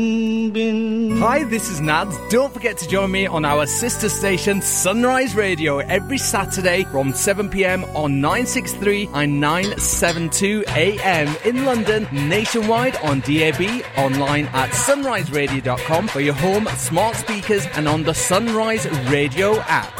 Hi, this is Nads. Don't forget to join me on our sister station Sunrise Radio every Saturday from 7pm on 963 and 972 AM in London, nationwide on DAB, online at sunriseradio.com for your home, smart speakers and on the Sunrise Radio app.